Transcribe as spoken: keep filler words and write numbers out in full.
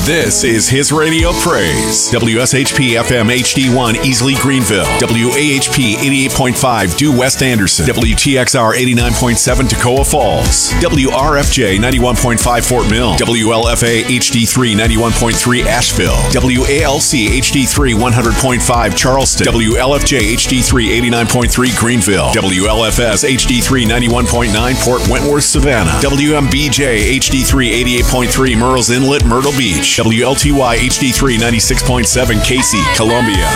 This is His Radio Praise. W S H P F M H D one, Easley, Greenville. W A H P eighty-eight point five, Due West Anderson. W T X R eighty-nine point seven, Toccoa Falls. W R F J ninety-one point five, Fort Mill. W L F A H D three, ninety-one point three, Asheville. W A L C H D three, one hundred point five, Charleston. W L F J H D three, eighty-nine point three, Greenville. W L F S H D three, ninety-one point nine, Port Wentworth, Savannah. W M B J H D three, eighty-eight point three, Murrells Inlet, Myrtle Beach. W L T Y H D three, ninety-six point seven, Casey, Columbia.